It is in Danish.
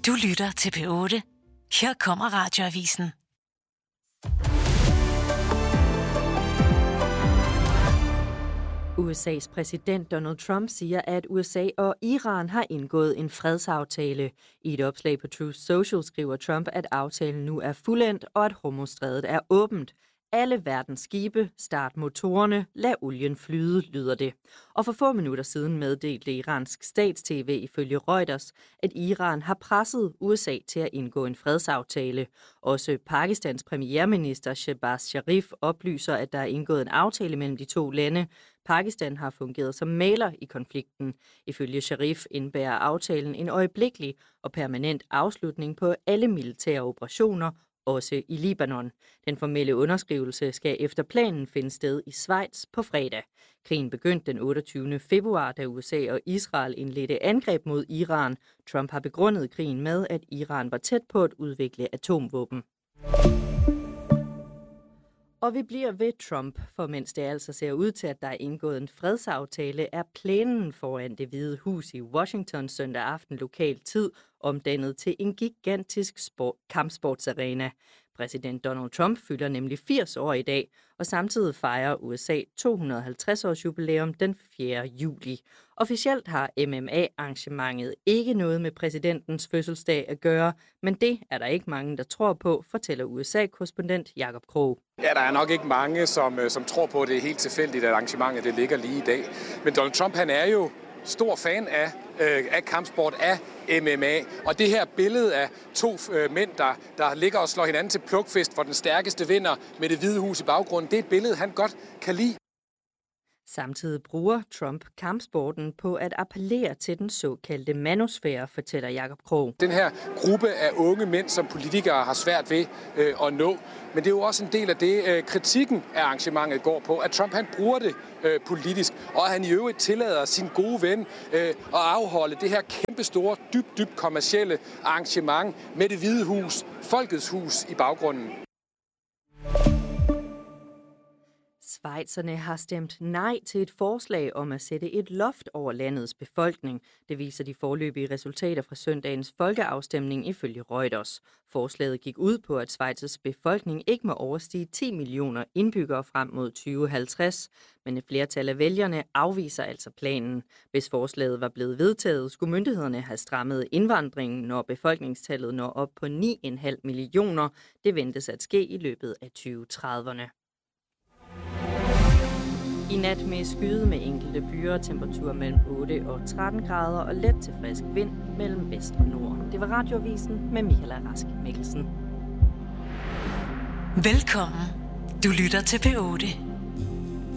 Du lytter til P8. Her kommer Radioavisen. USA's præsident Donald Trump siger, at USA og Iran har indgået en fredsaftale. I et opslag på Truth Social skriver Trump, at aftalen nu er fuldendt, og at Hormuzstrædet er åbent. Alle verdens skibe, start motorerne, lad olien flyde, lyder det. Og for få minutter siden meddelte iransk stats-TV ifølge Reuters, at Iran har presset USA til at indgå en fredsaftale. Også Pakistans premierminister Shehbaz Sharif oplyser, at der er indgået en aftale mellem de to lande. Pakistan har fungeret som mægler i konflikten. Ifølge Sharif indebærer aftalen en øjeblikkelig og permanent afslutning på alle militære operationer, også i Libanon. Den formelle underskrivelse skal efter planen finde sted i Schweiz på fredag. Krigen begyndte den 28. februar, da USA og Israel indledte angreb mod Iran. Trump har begrundet krigen med, at Iran var tæt på at udvikle atomvåben. Og vi bliver ved Trump, for mens det altså ser ud til, at der er indgået en fredsaftale, er plænen foran Det Hvide Hus i Washington søndag aften lokal tid omdannet til en gigantisk kampsportsarena. Præsident Donald Trump fylder nemlig 80 år i dag, og samtidig fejrer USA 250-års jubilæum den 4. juli. Officielt har MMA-arrangementet ikke noget med præsidentens fødselsdag at gøre, men det er der ikke mange, der tror på, fortæller USA-korrespondent Jacob Krog. Ja, der er nok ikke mange, som tror på, at det er helt tilfældigt, at arrangementet det ligger lige i dag. Men Donald Trump, han er jo stor fan af kampsport, af MMA. Og det her billede af to mænd, der ligger og slår hinanden til plukfest, hvor den stærkeste vinder med Det Hvide Hus i baggrunden, det er et billede, han godt kan lide. Samtidig bruger Trump kampsporten på at appellere til den såkaldte manosfære, fortæller Jacob Krog. Den her gruppe af unge mænd, som politikere har svært ved at nå. Men det er jo også en del af det, kritikken af arrangementet går på, at Trump han bruger det politisk, og at han i øvrigt tillader sin gode ven at afholde det her kæmpestore, dybt kommercielle arrangement med Det Hvide Hus, Folkets Hus i baggrunden. Schweizerne har stemt nej til et forslag om at sætte et loft over landets befolkning. Det viser de foreløbige resultater fra søndagens folkeafstemning ifølge Reuters. Forslaget gik ud på, at Schweizers befolkning ikke må overstige 10 millioner indbyggere frem mod 2050. Men et flertal af vælgerne afviser altså planen. Hvis forslaget var blevet vedtaget, skulle myndighederne have strammet indvandringen, når befolkningstallet når op på 9,5 millioner. Det ventes at ske i løbet af 2030'erne. I nat med skyde med enkelte byer, temperatur mellem 8 og 13 grader og let til frisk vind mellem vest og nord. Det var Radioavisen med Michaela Rask Mikkelsen. Velkommen. Du lytter til P8.